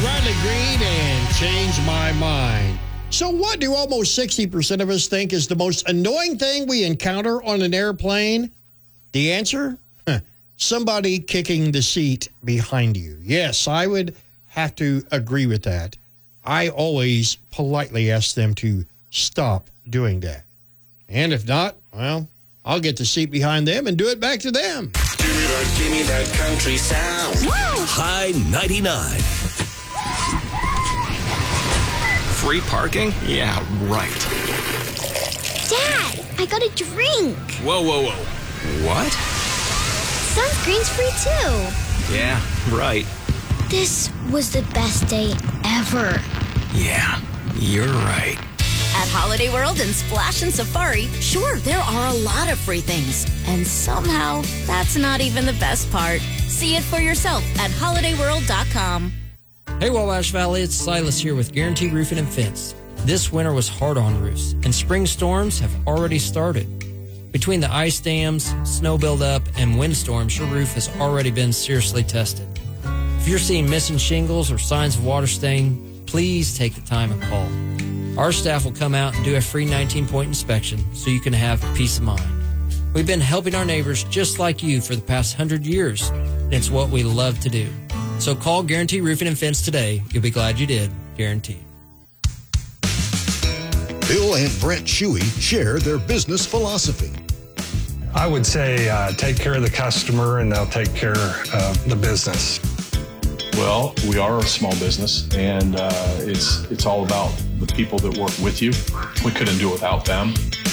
Bradley Green and Change My Mind. So what do almost 60% of us think is the most annoying thing we encounter on an airplane? The answer? Somebody kicking the seat behind you. Yes, I would have to agree with that. I always politely ask them to stop doing that. And if not, well, I'll get the seat behind them and do it back to them. Give me that country sound. Woo! High 99. Free parking? Yeah, right. Dad, I got a drink. Whoa. What? Sunscreen's free too. Yeah, right. This was the best day ever. Yeah, you're right. At Holiday World and Splash and Safari, sure, there are a lot of free things. And somehow, that's not even the best part. See it for yourself at holidayworld.com. Hey, Wabash Valley, it's Silas here with Guarantee Roofing and Fence. This winter was hard on roofs, and spring storms have already started. Between the ice dams, snow buildup, and windstorms, your roof has already been seriously tested. If you're seeing missing shingles or signs of water stain, please take the time and call. Our staff will come out and do a free 19-point inspection so you can have peace of mind. We've been helping our neighbors just like you for the past 100 years, and it's what we love to do. So call Guarantee Roofing and Fence today. You'll be glad you did. Guaranteed. Bill and Brent Shuey share their business philosophy. I would say take care of the customer and they'll take care of the business. Well, we are a small business, and it's all about the people that work with you. We couldn't do it without them.